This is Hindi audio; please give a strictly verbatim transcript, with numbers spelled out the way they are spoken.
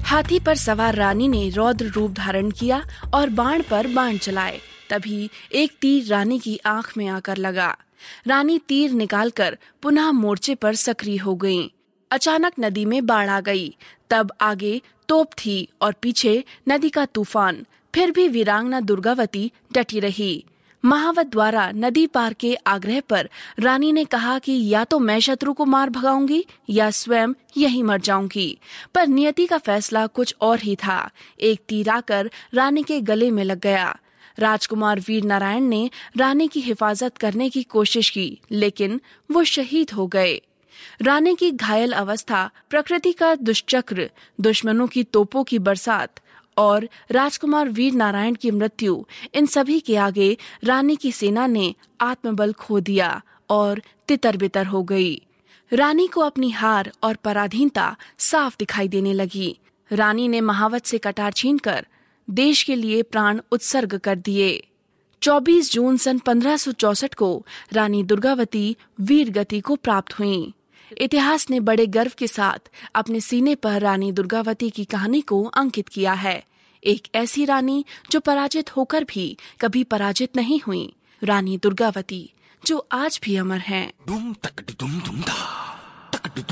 हाथी पर सवार रानी ने रौद्र रूप धारण किया और बाण पर बाण चलाए। तभी एक तीर रानी की आंख में आकर लगा। रानी तीर निकालकर पुनः मोर्चे पर सक्रिय हो गईं। अचानक नदी में बाढ़ आ गई। तब आगे तोप थी और पीछे नदी का तूफान। फिर भी वीरांगना दुर्गावती डटी रही। महावत द्वारा नदी पार के आग्रह पर रानी ने कहा कि या तो मैं शत्रु को मार भगाऊंगी या स्वयं यहीं मर जाऊंगी। पर नियति का फैसला कुछ और ही था। एक तीर आकर रानी के गले में लग गया। राजकुमार वीर नारायण ने रानी की हिफाजत करने की कोशिश की, लेकिन वो शहीद हो गए। रानी की घायल अवस्था, प्रकृति का दुष्चक्र, दुश्मनों की तोपों की बरसात और राजकुमार वीर नारायण की मृत्यु, इन सभी के आगे रानी की सेना ने आत्मबल खो दिया और तितर-बितर हो गई। रानी को अपनी हार और पराधीनता साफ दिखाई देने लगी। रानी ने महावत से कटार छीनकर देश के लिए प्राण उत्सर्ग कर दिए। चौबीस जून सन पंद्रह सौ चौसठ को रानी दुर्गावती वीर गति को प्राप्त हुईं। इतिहास ने बड़े गर्व के साथ अपने सीने पर रानी दुर्गावती की कहानी को अंकित किया है। एक ऐसी रानी जो पराजित होकर भी कभी पराजित नहीं हुई, रानी दुर्गावती, जो आज भी अमर हैं।